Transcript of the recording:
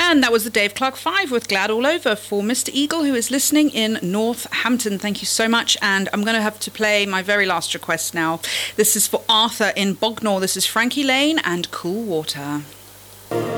And that was the Dave Clark 5 with Glad All Over for Mr. Eagle, who is listening in Northampton. Thank you so much. And I'm going to have to play my very last request now. This is for Arthur in Bognor. This is Frankie Lane and Cool Water.